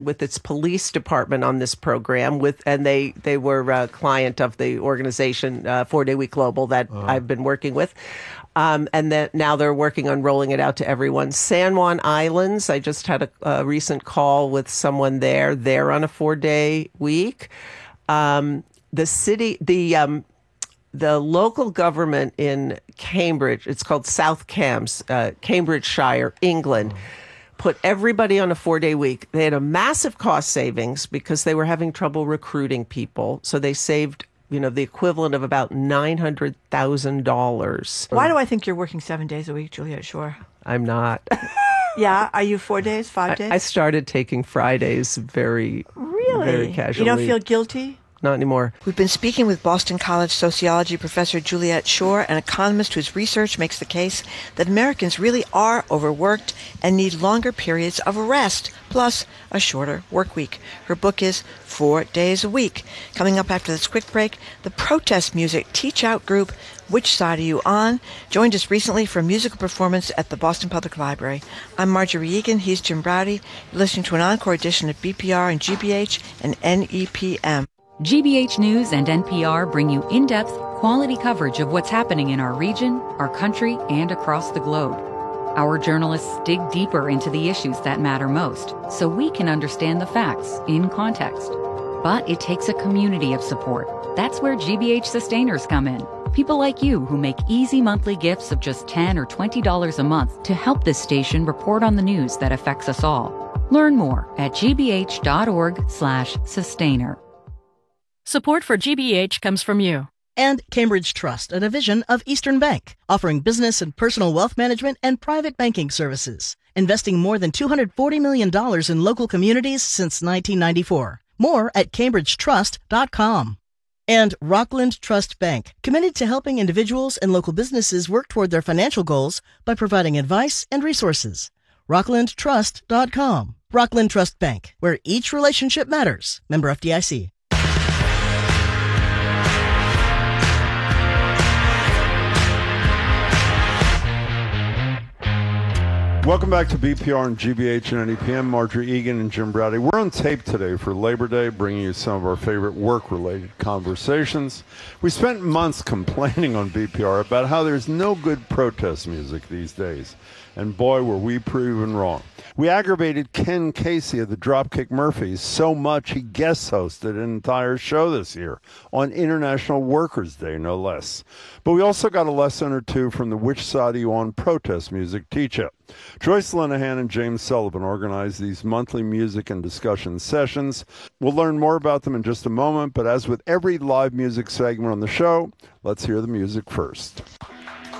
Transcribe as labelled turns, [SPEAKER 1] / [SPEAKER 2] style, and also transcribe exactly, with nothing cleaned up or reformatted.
[SPEAKER 1] with its police department on this program, with and they they were a client of the organization uh, Four Day Week Global that uh-huh. I've been working with. Um, and that now they're working on rolling it out to everyone. San Juan Islands, I just had a, a recent call with someone there. They're on a four-day week. Um, the city, the um, the local government in Cambridge, it's called South Cambs, uh, Cambridgeshire, England, put everybody on a four-day week. They had a massive cost savings because they were having trouble recruiting people. So they saved you know, the equivalent of about nine hundred thousand dollars.
[SPEAKER 2] Why do I think you're working seven days a week, Juliette Schor?
[SPEAKER 1] I'm not.
[SPEAKER 2] Yeah? Are you four days, five days?
[SPEAKER 1] I, I started taking Fridays very,
[SPEAKER 2] really?
[SPEAKER 1] very casually.
[SPEAKER 2] You don't feel guilty?
[SPEAKER 1] Not anymore.
[SPEAKER 2] We've been speaking with Boston College sociology professor Juliette Schor, an economist whose research makes the case that Americans really are overworked and need longer periods of rest, plus a shorter work week. Her book is Four Days a Week. Coming up after this quick break, the protest music Teach Out group, Which Side Are You On?, joined us recently for a musical performance at the Boston Public Library. I'm Marjorie Egan. He's Jim Browdy. You're listening to an encore edition of B P R and G B H and N E P M.
[SPEAKER 3] G B H News and N P R bring you in-depth, quality coverage of what's happening in our region, our country, and across the globe. Our journalists dig deeper into the issues that matter most, so we can understand the facts in context. But it takes a community of support. That's where G B H Sustainers come in. People like you who make easy monthly gifts of just ten dollars or twenty dollars a month to help this station report on the news that affects us all. Learn more at gbh.org slash sustainer.
[SPEAKER 4] Support for G B H comes from you.
[SPEAKER 5] And Cambridge Trust, a division of Eastern Bank, offering business and personal wealth management and private banking services, investing more than two hundred forty million dollars in local communities since nineteen ninety-four. More at cambridge trust dot com. And Rockland Trust Bank, committed to helping individuals and local businesses work toward their financial goals by providing advice and resources. rockland trust dot com. Rockland Trust Bank, where each relationship matters. Member F D I C.
[SPEAKER 6] Welcome back to B P R and G B H and N E P M. Marjorie Egan and Jim Browdy. We're on tape today for Labor Day, bringing you some of our favorite work-related conversations. We spent months complaining on B P R about how there's no good protest music these days. And boy, were we proven wrong. We aggravated Ken Casey of the Dropkick Murphys so much he guest hosted an entire show this year on International Workers' Day, no less. But we also got a lesson or two from the Which Side Are You On protest music teach-out. Joyce Linehan and James Sullivan organize these monthly music and discussion sessions. We'll learn more about them in just a moment, but as with every live music segment on the show, let's hear the music first.